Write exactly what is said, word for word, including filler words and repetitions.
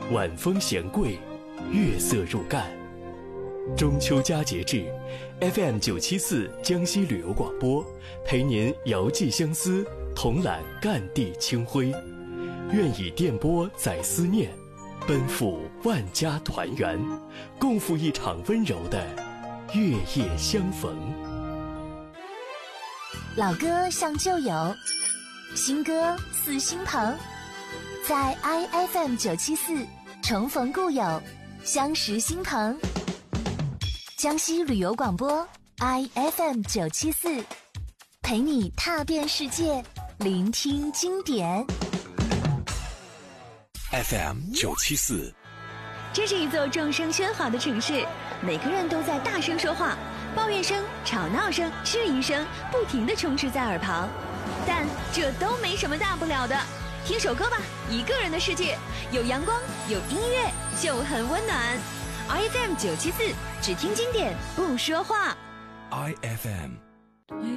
晚风闲桂，月色入干。中秋佳节至 ，F M 九七四江西旅游广播陪您遥寄相思，同揽赣地清辉。愿以电波载思念，奔赴万家团圆，共赴一场温柔的月夜相逢。 老歌像旧友，新歌似新朋，在 I F M 九七四重逢故友，相识新朋。江西旅游广播 I F M 九七四，陪你踏遍世界，聆听经典。 F M 九七四， 这是一座众声喧哗的城市，每个人都在大声说话，抱怨声、吵闹声、质疑声不停地充斥在耳旁，但这都没什么大不了的。听首歌吧，一个人的世界，有阳光，有音乐，就很温暖。I F M 九七四，只听经典，不说话。 I F M。